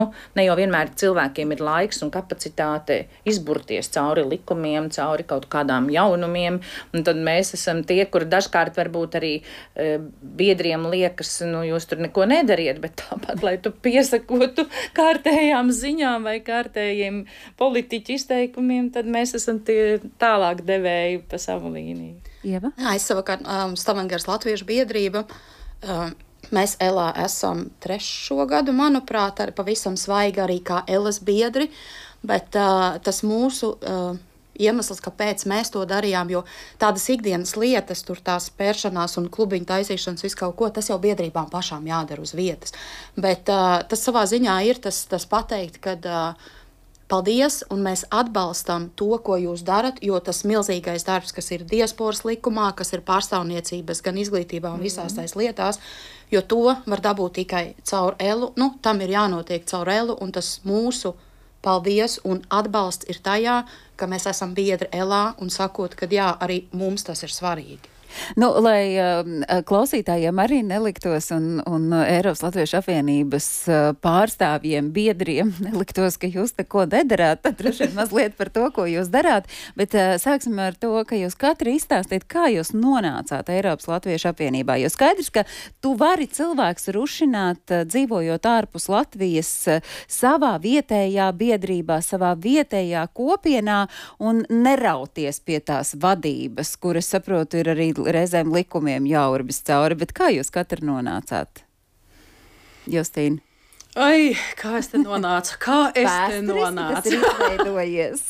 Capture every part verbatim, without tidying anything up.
Ne jau vienmēr cilvēkiem ir laiks un kapacitāte izburties cauri likumiem, cauri kaut kādām jaunumiem, un tad mēs esam tie, kuri dažkārt varbūt arī e, biedriem liekas, nu jūs tur neko nedariet, bet tāpat, lai tu piesakotu kārtējām ziņām vai kārtējiem politiķu izteikumiem, tad mēs esam tie tālāk devēji pa savu līniju. Ieva? Jā, es savukārt um, Stavangeras Latviešu biedrība. Um, Mēs Elā esam trešo gadu, manuprāt, arī pavisam svaigi arī kā Elas biedri, bet uh, tas mūsu uh, iemesls, kāpēc mēs to darījām, jo tādas ikdienas lietas, tur tās pēršanās un klubiņu taisīšanas, visu kaut ko, tas jau biedrībām pašām jādara uz vietas. Bet uh, tas savā ziņā ir tas, tas pateikt, kad uh, paldies, un mēs atbalstam to, ko jūs darat, jo tas milzīgais darbs, kas ir diasporas likumā, kas ir pārstāvniecības gan izglītībā un visās tais lietās, jo to var dabūt tikai caur Elu. Nu, tam ir jānotiek caur Elu, un tas mūsu paldies un atbalsts ir tajā, ka mēs esam biedri Elā un sakot, ka jā, arī mums tas ir svarīgi. Nu, lai uh, klausītājiem arī neliktos un, un Eiropas Latviešu apvienības uh, pārstāvjiem, biedriem neliktos, ka jūs neko nedarāt, tad droši vien mazliet par to, ko jūs darāt, bet uh, sāksim ar to, ka jūs katri izstāstiet, kā jūs nonācāt Eiropas Latviešu apvienībā, jo skaidrs, ka tu vari cilvēks rušināt, uh, dzīvojot ārpus Latvijas, uh, savā vietējā biedrībā, savā vietējā kopienā un nerauties pie tās vadības, kuras, saprotu, ir arī reizēm likumiem jāurbis cauri, bet kā jūs katru nonācāt? Justīna? Ai, kā es te nonācu? Kā es te nonācu? Tas ir izveidojies.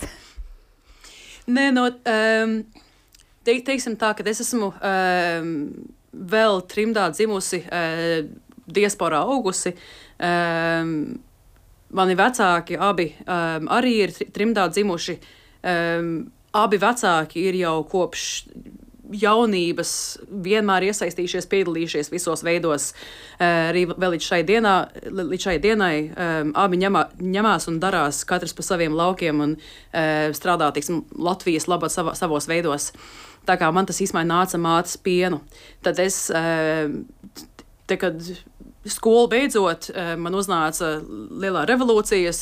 Nē, no, um, te, teiksim tā, ka es esmu um, vēl trimdā dzimusi, uh, diasporā augusi. Um, mani vecāki abi um, arī ir trimdā dzimuši. Um, abi vecāki ir jau kopš jaunības vienmēr iesaistījušies, piedalījušies visos veidos. Arī vēl līdz šai, dienā, līdz šai dienai um, abi ņemā, ņemās un darās katrs pa saviem laukiem un uh, strādā, tiksim, Latvijas labā savā, savos veidos. Tā kā man tas īstenībā nāca mātes pienu. Tad es, uh, te, kad skolu beidzot, man uznāca lielā revolūcijas,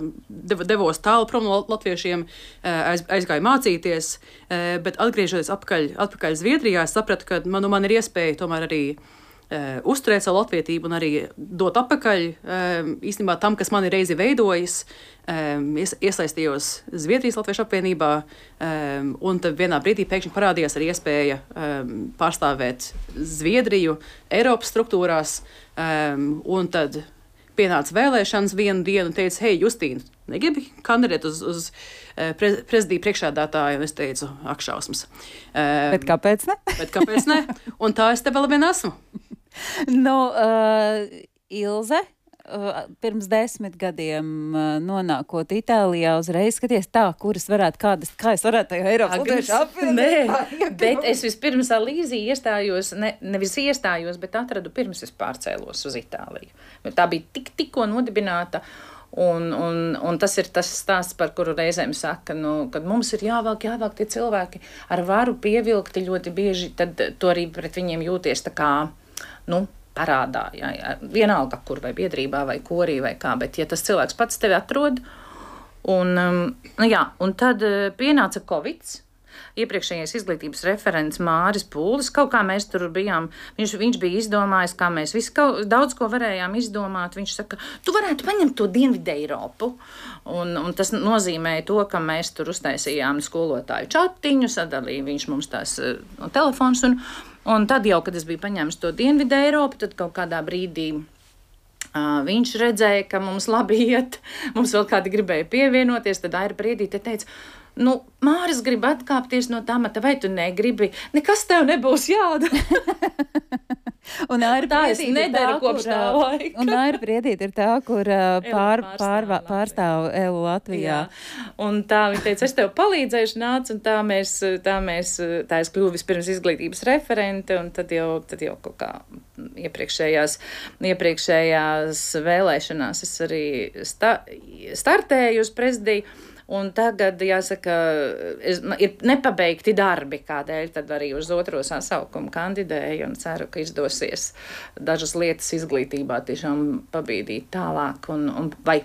devos tālu prom no latviešiem, aiz, aizgāju mācīties, bet atgriežoties atpakaļ, atpakaļ Zviedrijā, es sapratu, ka man, nu, man ir iespēja tomēr arī Uh, uzturēt savu latvietību un arī dot atpakaļ uh, īstenībā tam, kas mani reizi veidojis. Um, ies, iesaistījos Zviedrijas Latviešu apvienībā, um, un tad vienā brīdī pēkšņi parādījās arī iespēja um, pārstāvēt Zviedriju Eiropas struktūrās, um, un tad pienāca vēlēšanas vienu dienu un teica, hei, Justīna, negribi kandidēt uz, uz pre, prezidiju priekšsēdētāju? Un es teicu, ak, šausmas. Um, bet kāpēc ne? bet kāpēc ne? Un tā es te vēl vien esmu. Nu, uh, Ilze, uh, pirms desmit gadiem uh, nonākot Itālijā, uzreiz skaties tā, kuras varētu kādas, kā es varētu tajā Eiropas Latviešu apvienībā. Nē, bet es vispirms ar Līziju iestājos, ne, nevis iestājos, bet atradu pirms es pārcēlos uz Itāliju. Tā bija tik, tikko nodibināta. Un, un, un tas ir tas stāsts, par kuru reizēm saka, nu, kad mums ir jāvelk, jāvelk tie cilvēki ar varu pievilkti ļoti bieži, tad tu arī pret viņiem jūties tā kā, nu, parādā, jā, jā, vienalga, kur vai biedrībā vai korī vai kā, bet ja tas cilvēks pats tevi atrod, un, um, jā, un tad uh, pienāca Covids. Iepriekšējais izglītības referents Māris Pūlis, kaut kā mēs tur bijām, viņš, viņš bija izdomājis, kā mēs visi kaut, daudz ko varējām izdomāt. Viņš saka, tu varētu paņemt to Dienvidu Eiropu. Un, un tas nozīmēja to, ka mēs tur uztaisījām skolotāju čatiņu, sadalīja viņš mums tās no telefons. Un, un tad jau, kad es biju paņēmis to Dienvidu Eiropu, tad kaut kādā brīdī uh, viņš redzēja, ka mums labi iet, mums vēl kādi gribēja pievienoties, tad Aira Priedīte teica, nu, Māris grib atkāpties no tā mata, vai tu negribi? Nekas tev nebūs jādara. Un Aira tā es nedaru kopš tā laika. Un Aira Priedīte ir tā, kur pār, pār, pārstāv Elu Latvijā. Jā. Un tā viņa teica, es tev palīdzēšu, nāc, un tā mēs, tā mēs, tā es kļuvu vispirms izglītības referente, un tad jau, tad jau kaut kā iepriekšējās, iepriekšējās vēlēšanās es arī sta, startēju uz prezidiju. Un tagad, jāsaka, es, ir nepabeigti darbi, kādēļ tad arī uz otro sasaukumu kandidēju un ceru, ka izdosies dažas lietas izglītībā tiešām pabīdīt tālāk un, un vai